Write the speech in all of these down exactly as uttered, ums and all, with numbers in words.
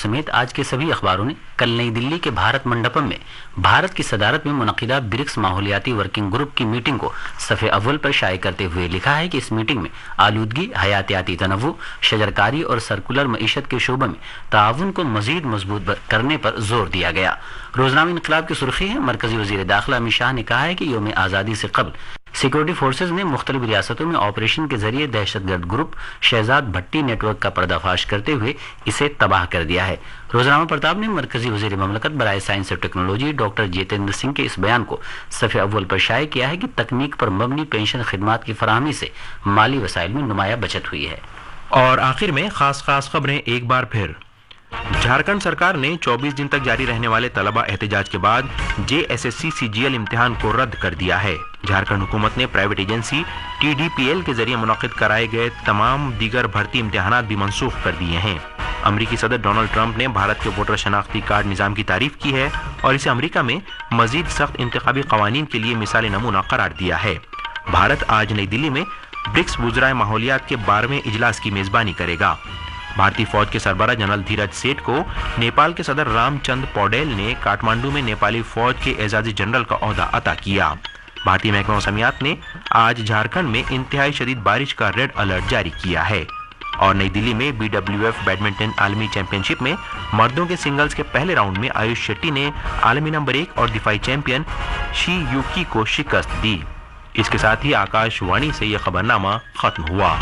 समेत आज के सभी अखबारों ने कल नई दिल्ली के भारत मंडपम में भारत की सदारत में मुनक़िदा ब्रिक्स माहौलियाती वर्किंग ग्रुप की मीटिंग को सफ़े अव्वल पर शाये करते हुए लिखा है कि इस मीटिंग में आलूदगी, हयातियाती तनव्वु, शजरकारी और सर्कुलर मईशत के शोबे में ताउन को मजीद मजबूत करने पर जोर दिया गया। रोजनामा इनकलाब की सुर्खी है, मरकजी वज़ीर दाखिला अमित शाह ने कहा है कि यौम आज़ादी से कबल सिक्योरिटी फोर्सेज ने मुख्तलिफ रियासतों में ऑपरेशन के जरिए दहशतगर्द ग्रुप शहजाद भट्टी नेटवर्क का पर्दाफाश करते हुए इसे तबाह कर दिया है। रोजनामा प्रताप ने मरकजी वज़ीर ममलकत बराए साइंस और टेक्नोलॉजी डॉक्टर जितेंद्र सिंह के इस बयान को सफ़े अव्वल पर शाये किया है कि तकनीक पर मबनी पेंशन खिदमात की फराहमी से माली वसाइल में नुमाया बचत हुई है। और आखिर में खास खास खबरें एक बार फिर। झारखंड सरकार ने चौबीस दिन तक जारी रहने वाले तलबा एहतजाज के बाद जेएसएससी सीजीएल इम्तिहान को रद्द कर दिया है। झारखंड हुकूमत ने प्राइवेट एजेंसी टीडीपीएल के जरिए मुनक़िद कराए गए तमाम दीगर भर्ती इम्तिहानात भी मनसूख कर दिए हैं। अमरीकी सदर डोनाल्ड ट्रंप ने भारत के वोटर शनाख्ती कार्ड निज़ाम की तारीफ की है और इसे अमरीका में मजीद सख्त इंतखाबी कवानीन के लिए मिसाल नमूना करार दिया है। भारत आज नई दिल्ली में ब्रिक्स वुज़राए माहौलियात के बारहवें इजलास की मेजबानी करेगा। भारतीय फौज के सरबराह जनरल धीरज सेठ को नेपाल के सदर रामचंद्र पौडेल ने काठमांडू में नेपाली फौज के एजाजी जनरल का ओहदा अता किया। भारतीय महकमा मौसमियात ने आज झारखंड में इंतहाई शदीद बारिश का रेड अलर्ट जारी किया है। और नई दिल्ली में बीडब्ल्यूएफ बैडमिंटन आलमी चैंपियनशिप में मर्दों के सिंगल्स के पहले राउंड में आयुष शेट्टी ने आलमी नंबर एक और दिफाई चैंपियन शी यूकी को शिकस्त दी। इसके साथ ही आकाशवाणी से यह खबरनामा खत्म हुआ।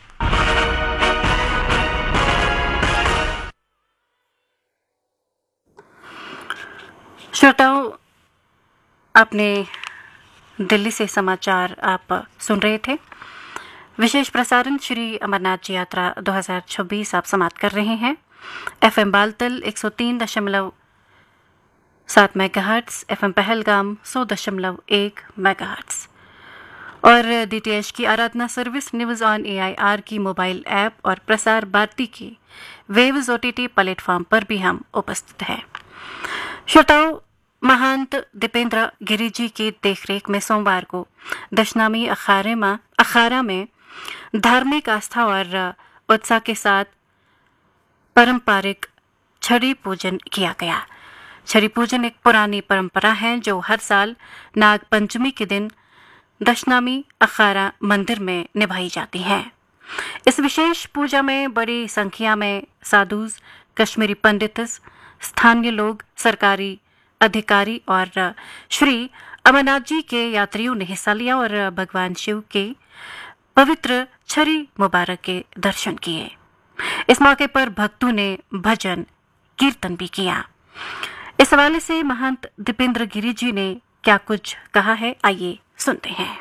श्रोताओं, आपने दिल्ली से समाचार आप सुन रहे थे। विशेष प्रसारण श्री अमरनाथ जी यात्रा दो हज़ार छब्बीस आप समाप्त कर रहे हैं। एफएम बालतल एक सौ तीन दशमलव सात मेगाहर्ट्ज़, एफएम पहलगाम सौ दशमलव एक मेगाहर्ट्ज़ और डीटीएच की आराधना सर्विस न्यूज़ ऑन एआईआर की मोबाइल ऐप और प्रसार भारती की वेव्स ओटीटी प्लेटफॉर्म पर भी हम उपस्थित हैं। श्रोताओं, महंत दीपेंद्र गिरी जी की देखरेख में सोमवार को दशनामी अखाड़े में अखाड़ा में धार्मिक आस्था और उत्साह के साथ पारंपरिक छड़ी पूजन किया गया। छड़ी पूजन एक पुरानी परंपरा है जो हर साल नाग पंचमी के दिन दशनामी अखाड़ा मंदिर में निभाई जाती है। इस विशेष पूजा में बड़ी संख्या में साधु, कश्मीरी पंडित, स्थानीय लोग, सरकारी अधिकारी और श्री अमरनाथ जी के यात्रियों ने हिस्सा लिया और भगवान शिव के पवित्र छड़ी मुबारक के दर्शन किए। इस मौके पर भक्तों ने भजन कीर्तन भी किया। इस हवाले से महंत दीपेंद्र गिरी जी ने क्या कुछ कहा है, आइए सुनते हैं।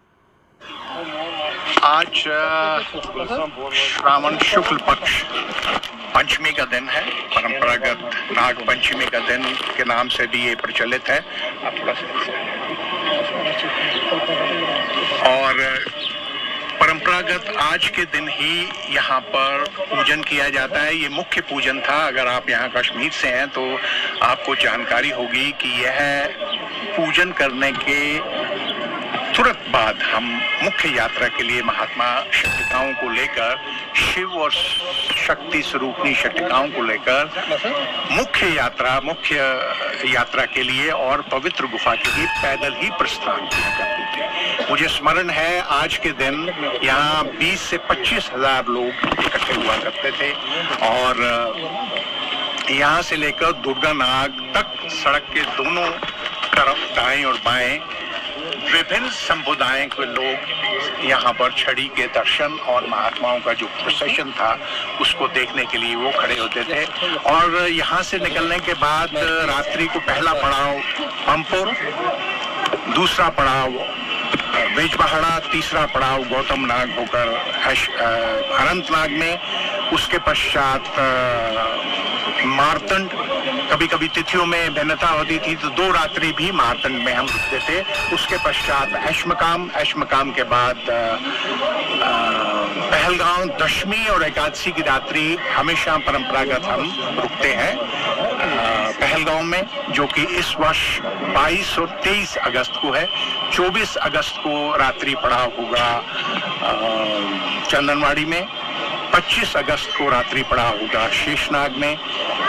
आज श्रावण शुक्ल पक्ष पंचमी का दिन है। परंपरागत नाग पंचमी का दिन के नाम से भी ये प्रचलित है। और परंपरागत आज के दिन ही यहाँ पर पूजन किया जाता है। ये मुख्य पूजन था। अगर आप यहाँ कश्मीर से हैं तो आपको जानकारी होगी कि यह पूजन करने के तुरंत बाद हम मुख्य यात्रा के लिए महात्मा शक्तिकाओं को लेकर, शिव और शक्ति स्वरूपनी शक्तिकाओं को लेकर मुख्य यात्रा मुख्य यात्रा के लिए और पवित्र गुफा के लिए पैदल ही प्रस्थान किया करते थे। मुझे स्मरण है आज के दिन यहाँ बीस से पच्चीस हजार लोग इकट्ठे हुआ करते थे और यहाँ से लेकर दुर्गा नाग तक सड़क के दोनों तरफ दाएं और बाएं विभिन्न संप्रदाय के लोग यहाँ पर छड़ी के दर्शन और महात्माओं का जो प्रोसेशन था उसको देखने के लिए वो खड़े होते थे। और यहाँ से निकलने के बाद रात्रि को पहला पड़ाव पंपोर, दूसरा पड़ाव बेजबहाड़ा, तीसरा पड़ाव गौतम नाग होकर अनंतनाग में, उसके पश्चात मारतंड। कभी कभी तिथियों में भिन्नता होती थी तो दो रात्रि भी मारतंड में हम रुकते थे। उसके पश्चात ऐशमकाम, ऐशमकाम के बाद पहलगांव, दशमी और एकादशी की रात्रि हमेशा परंपरागत हम रुकते हैं पहलगांव में, जो कि इस वर्ष बाईस और तेईस अगस्त को है। चौबीस अगस्त को रात्रि पड़ाव होगा चंदनवाड़ी में, पच्चीस अगस्त को रात्रि पड़ाव होगा शेषनाग में